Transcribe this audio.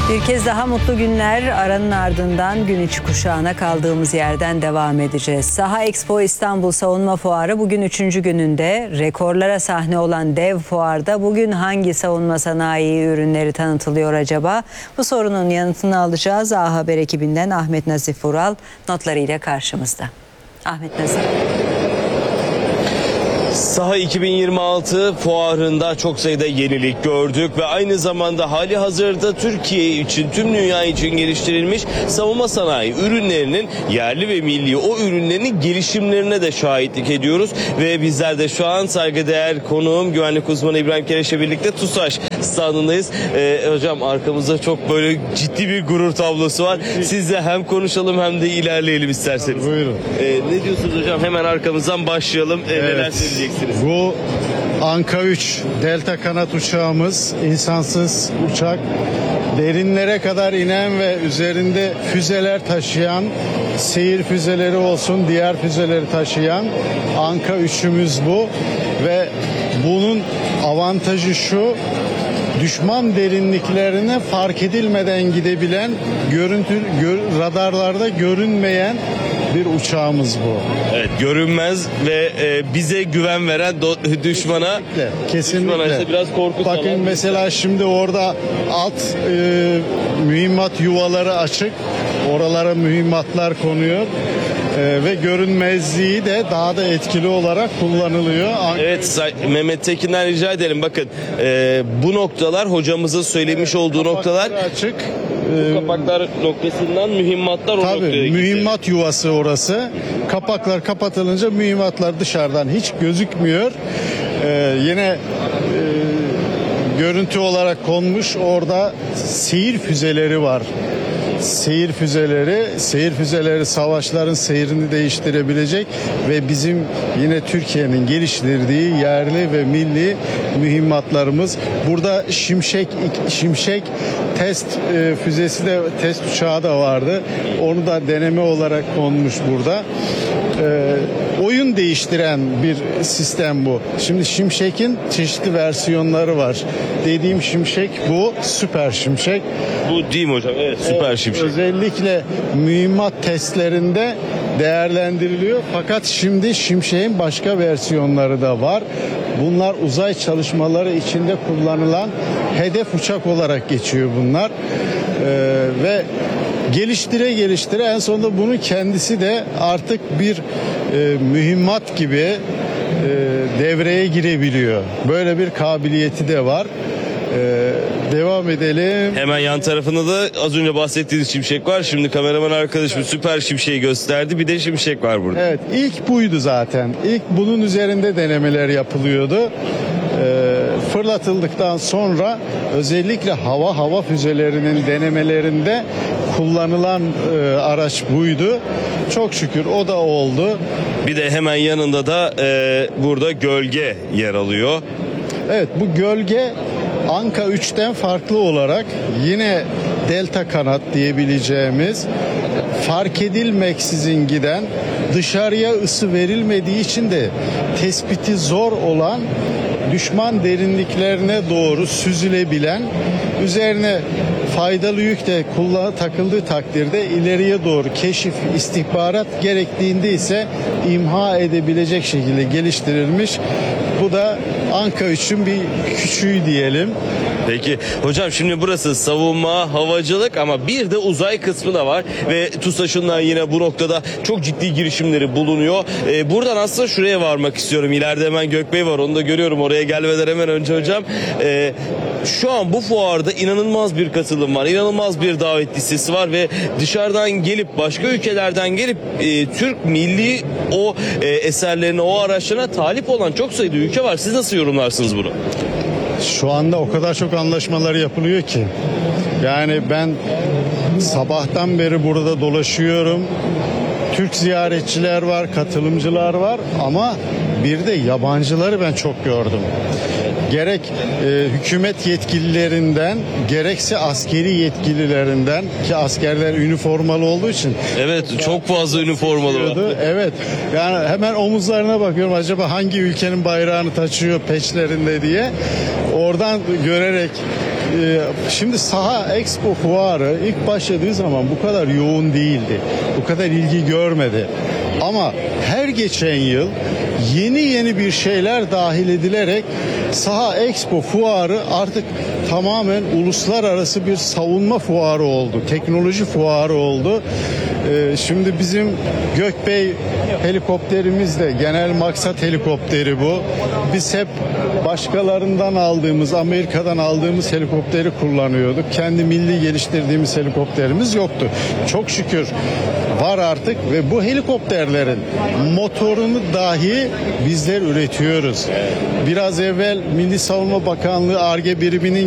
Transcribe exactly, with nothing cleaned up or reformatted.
Bir kez daha mutlu günler. Aranın ardından gün içi kuşağına kaldığımız yerden devam edeceğiz. Saha Expo İstanbul Savunma Fuarı bugün üçüncü gününde. Rekorlara sahne olan dev fuarda bugün hangi savunma sanayi ürünleri tanıtılıyor acaba? Bu sorunun yanıtını alacağız. A Haber ekibinden Ahmet Nazif Vural notlarıyla karşımızda. Ahmet Nazif. Saha iki bin yirmi altı fuarında çok sayıda yenilik gördük ve aynı zamanda hali hazırda Türkiye için, tüm dünya için geliştirilmiş savunma sanayi ürünlerinin yerli ve milli o ürünlerin gelişimlerine de şahitlik ediyoruz. Ve bizler de şu an saygıdeğer konuğum güvenlik uzmanı İbrahim Keleş'le birlikte TUSAŞ standındayız. Ee, hocam arkamızda çok böyle ciddi bir gurur tablosu var. Sizle hem konuşalım hem de ilerleyelim isterseniz. Buyurun. Ee, ne diyorsunuz hocam? Hemen arkamızdan başlayalım. Ee, Evet. Neler söyleyeceksiniz? Bu Anka üç Delta kanat uçağımız, insansız uçak, derinlere kadar inen ve üzerinde füzeler taşıyan, seyir füzeleri olsun diğer füzeleri taşıyan Anka üçümüz bu ve bunun avantajı şu: düşman derinliklerine fark edilmeden gidebilen, görüntü gör, radarlarda görünmeyen bir uçağımız bu. Evet, görünmez ve e, bize güven veren do- düşmana kesinlikle. düşmana işte biraz korku Bakın salan. mesela şimdi orada alt e, mühimmat yuvaları açık. Oralara mühimmatlar konuyor. E, ve görünmezliği de daha da etkili olarak kullanılıyor. Evet, Say- Mehmet Tekin'den rica edelim. Bakın e, bu noktalar hocamızın söylemiş olduğu noktalar. Açık. Bu kapaklar noktasından mühimmatlar o noktaya Tabii gidiyor. mühimmat yuvası orası. Kapaklar kapatılınca mühimmatlar dışarıdan hiç gözükmüyor. Ee, yine e, görüntü olarak konmuş orada seyir füzeleri var. Seyir füzeleri, seyir füzeleri savaşların seyrini değiştirebilecek ve bizim yine Türkiye'nin geliştirdiği yerli ve milli mühimmatlarımız. Burada Şimşek Şimşek test e, füzesi de, test uçağı da vardı. Onu da deneme olarak konmuş burada. E, oyun değiştiren bir sistem bu. Şimdi Şimşek'in çeşitli versiyonları var. Dediğim Şimşek bu, Süper Şimşek. Bu değil mi hocam? Evet, süper Evet, şimşek. özellikle mühimmat testlerinde değerlendiriliyor. Fakat şimdi Şimşek'in başka versiyonları da var. Bunlar uzay çalışmaları içinde kullanılan hedef uçak olarak geçiyor bunlar. Ee, ve geliştire geliştire en sonunda bunu kendisi de artık bir e, mühimmat gibi e, devreye girebiliyor. Böyle bir kabiliyeti de var. Ee, devam edelim. Hemen yan tarafında da az önce bahsettiğiniz şimşek var. Şimdi kameraman arkadaşım süper şimşeği gösterdi. Bir de şimşek var burada. Evet, ilk buydu zaten. İlk bunun üzerinde denemeler yapılıyordu. Ee, fırlatıldıktan sonra özellikle hava hava füzelerinin denemelerinde kullanılan e, araç buydu. Çok şükür o da oldu. Bir de hemen yanında da e, burada gölge yer alıyor. Evet, bu gölge Anka üçten farklı olarak yine delta kanat diyebileceğimiz, fark edilmeksizin giden, dışarıya ısı verilmediği için de tespiti zor olan, düşman derinliklerine doğru süzülebilen, üzerine faydalı yük de kullan takıldığı takdirde ileriye doğru keşif, istihbarat gerektiğinde ise imha edebilecek şekilde geliştirilmiş. Bu da Anka üçün bir küçüğü diyelim. Peki hocam, şimdi burası savunma, havacılık ama bir de uzay kısmı da var ve TUSAŞ'ın da yine bu noktada çok ciddi girişimleri bulunuyor. Ee, buradan aslında şuraya varmak istiyorum. İleride hemen Gökbey var, onu da görüyorum. Oraya gelmeden hemen önce hocam. Ee, şu an bu fuarda inanılmaz bir katılım var. İnanılmaz bir davet listesi var ve dışarıdan gelip, başka ülkelerden gelip e, Türk milli o e, eserlerine, o araçlarına talip olan çok sayıda ülke var. Siz nasıl yorumlarsınız bunu? Şu anda o kadar çok anlaşmalar yapılıyor ki. Yani ben sabahtan beri burada dolaşıyorum. Türk ziyaretçiler var, katılımcılar var ama bir de yabancıları ben çok gördüm. Gerek e, hükümet yetkililerinden, gerekse askeri yetkililerinden, ki askerler üniformalı olduğu için. Evet, çok fazla üniformalı var. Evet, yani hemen omuzlarına bakıyorum, acaba hangi ülkenin bayrağını taşıyor peçlerinde diye. Oradan görerek Ee, şimdi Saha Expo fuarı ilk başladığı zaman bu kadar yoğun değildi. Bu kadar ilgi görmedi. Ama her geçen yıl yeni yeni bir şeyler dahil edilerek Saha Expo fuarı artık tamamen uluslararası bir savunma fuarı oldu. Teknoloji fuarı oldu. Ee, şimdi bizim Gökbey helikopterimiz de genel maksat helikopteri bu. Biz hep başkalarından aldığımız, Amerika'dan aldığımız helikopteri kullanıyorduk. Kendi milli geliştirdiğimiz helikopterimiz yoktu. Çok şükür var artık ve bu helikopterlerin motorunu dahi bizler üretiyoruz. Biraz evvel Milli Savunma Bakanlığı Ar-Ge biriminin